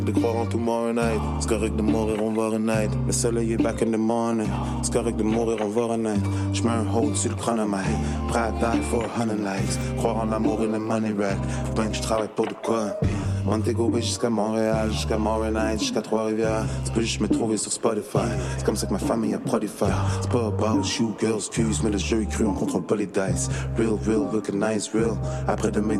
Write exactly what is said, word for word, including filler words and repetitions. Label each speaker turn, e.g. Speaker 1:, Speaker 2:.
Speaker 1: De croire en tomorrow night, c'est correct de mourir, on va renaître. Le soleil est back in the morning, c'est correct de mourir, on va renaître. J'mets un hold sur le crâne à ma head, prêt à die for a hundred likes. Croire en l'amour et le money rack, faut bien que je travaille pour de quoi. Montego Bay jusqu'à Montréal, jusqu'à Montréal Night, jusqu'à Trois-Rivières. Tu peux juste me trouver sur Spotify, c'est comme ça que ma famille a Podify. C'est pas about you, girls, cues, mais le jeu est cru, on contrôle pas les dice. Real, real, looking nice, real. Après demain,